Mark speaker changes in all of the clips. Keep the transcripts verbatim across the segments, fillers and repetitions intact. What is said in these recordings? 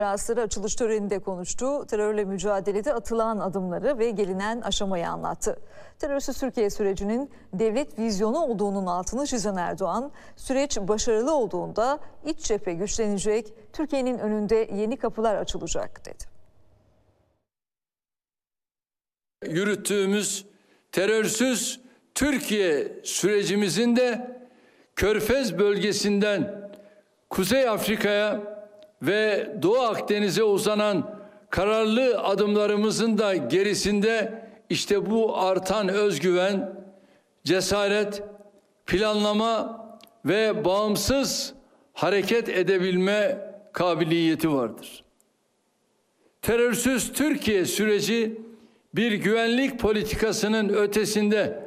Speaker 1: Konferansları açılış töreninde konuştu. Terörle mücadelede atılan adımları ve gelinen aşamayı anlattı. Terörsüz Türkiye sürecinin devlet vizyonu olduğunun altını çizen Erdoğan, süreç başarılı olduğunda iç cephe güçlenecek, Türkiye'nin önünde yeni kapılar açılacak dedi.
Speaker 2: Yürüttüğümüz terörsüz Türkiye sürecimizin de Körfez bölgesinden Kuzey Afrika'ya ve Doğu Akdeniz'e uzanan kararlı adımlarımızın da gerisinde işte bu artan özgüven, cesaret, planlama ve bağımsız hareket edebilme kabiliyeti vardır. Terörsüz Türkiye süreci bir güvenlik politikasının ötesinde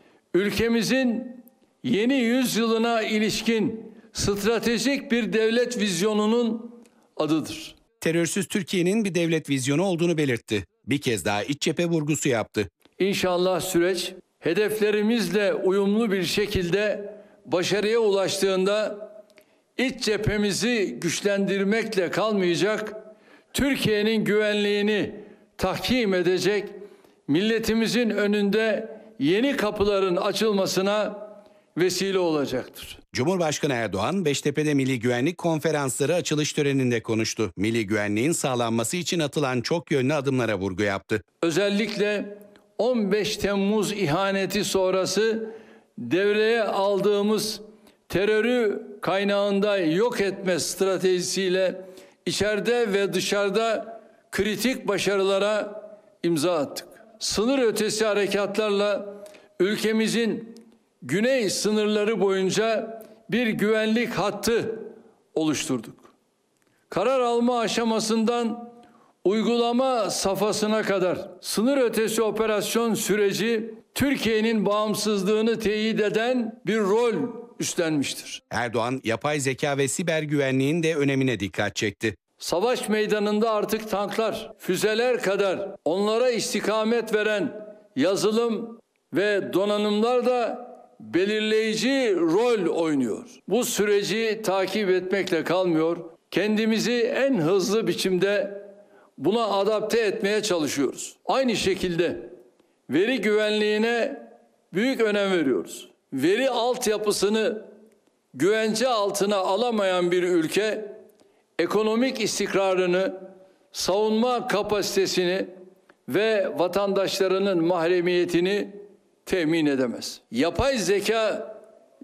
Speaker 2: ülkemizin yeni yüzyılına ilişkin stratejik bir devlet vizyonunun adıdır.
Speaker 3: Terörsüz Türkiye'nin bir devlet vizyonu olduğunu belirtti. Bir kez daha iç cephe vurgusu yaptı.
Speaker 2: İnşallah süreç hedeflerimizle uyumlu bir şekilde başarıya ulaştığında iç cephemizi güçlendirmekle kalmayacak, Türkiye'nin güvenliğini tahkim edecek, milletimizin önünde yeni kapıların açılmasına vesile olacaktır.
Speaker 3: Cumhurbaşkanı Erdoğan, Beştepe'de Milli Güvenlik Konferansları açılış töreninde konuştu. Milli güvenliğin sağlanması için atılan çok yönlü adımlara vurgu yaptı.
Speaker 2: Özellikle on beş Temmuz ihaneti sonrası devreye aldığımız terörü kaynağında yok etme stratejisiyle içeride ve dışarıda kritik başarılara imza attık. Sınır ötesi harekatlarla ülkemizin güney sınırları boyunca bir güvenlik hattı oluşturduk. Karar alma aşamasından uygulama safhasına kadar sınır ötesi operasyon süreci Türkiye'nin bağımsızlığını teyit eden bir rol üstlenmiştir.
Speaker 3: Erdoğan, yapay zeka ve siber güvenliğin de önemine dikkat çekti.
Speaker 2: Savaş meydanında artık tanklar, füzeler kadar onlara istikamet veren yazılım ve donanımlar da belirleyici rol oynuyor. Bu süreci takip etmekle kalmıyor, kendimizi en hızlı biçimde buna adapte etmeye çalışıyoruz. Aynı şekilde veri güvenliğine büyük önem veriyoruz. Veri altyapısını güvence altına alamayan bir ülke, ekonomik istikrarını, savunma kapasitesini ve vatandaşlarının mahremiyetini temin edemez. Yapay zeka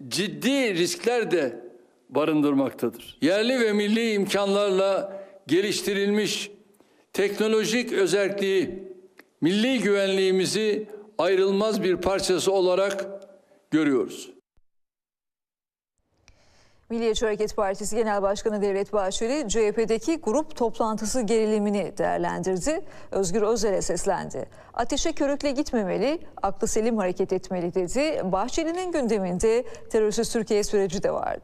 Speaker 2: ciddi riskler de barındırmaktadır. Yerli ve milli imkanlarla geliştirilmiş teknolojik özelliği milli güvenliğimizi ayrılmaz bir parçası olarak görüyoruz.
Speaker 1: Milliyetçi Hareket Partisi Genel Başkanı Devlet Bahçeli, C H P'deki grup toplantısı gerilimini değerlendirdi. Özgür Özel'e seslendi. Ateşe körükle gitmemeli, aklı selim hareket etmeli dedi. Bahçeli'nin gündeminde terörsüz Türkiye süreci de vardı.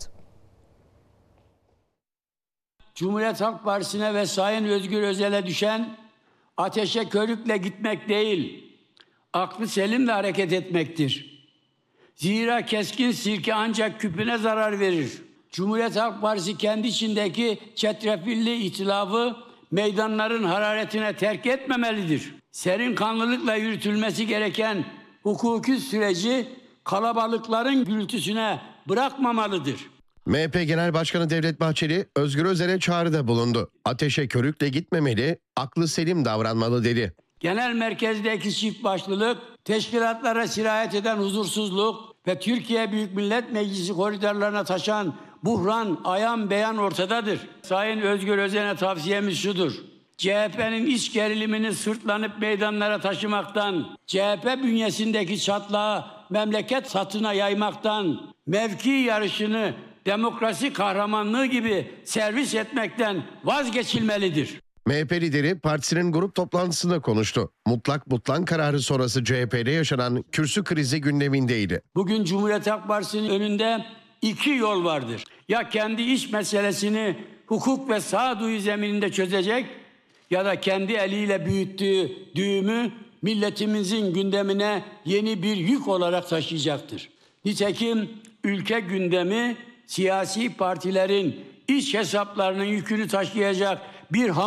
Speaker 4: Cumhuriyet Halk Partisi'ne ve Sayın Özgür Özel'e düşen ateşe körükle gitmek değil, aklı selimle hareket etmektir. Zira keskin sirke ancak küpüne zarar verir. Cumhuriyet Halk Partisi kendi içindeki çetrefilli ihtilafı meydanların hararetine terk etmemelidir. Serin kanlılıkla yürütülmesi gereken hukuki süreci kalabalıkların gürültüsüne bırakmamalıdır.
Speaker 5: M H P Genel Başkanı Devlet Bahçeli, Özgür Özel'e çağrıda bulundu. Ateşe körükle gitmemeli, aklı selim davranmalı dedi.
Speaker 4: Genel merkezdeki çift başlılık, teşkilatlara sirayet eden huzursuzluk ve Türkiye Büyük Millet Meclisi koridorlarına taşan buhran ayan beyan ortadadır. Sayın Özgür Özel'e tavsiyemiz şudur: C H P'nin iç gerilimini sırtlanıp meydanlara taşımaktan, C H P bünyesindeki çatlağı memleket satına yaymaktan, mevki yarışını demokrasi kahramanlığı gibi servis etmekten vazgeçilmelidir.
Speaker 5: M H P lideri partisinin grup toplantısında konuştu. Mutlak butlan kararı sonrası C H P'de yaşanan kürsü krizi gündemindeydi.
Speaker 4: Bugün Cumhuriyet Halk Partisi'nin önünde iki yol vardır. Ya kendi iç meselesini hukuk ve sağduyu zemininde çözecek ya da kendi eliyle büyüttüğü düğümü milletimizin gündemine yeni bir yük olarak taşıyacaktır. Nitekim ülke gündemi siyasi partilerin iç hesaplarının yükünü taşıyacak bir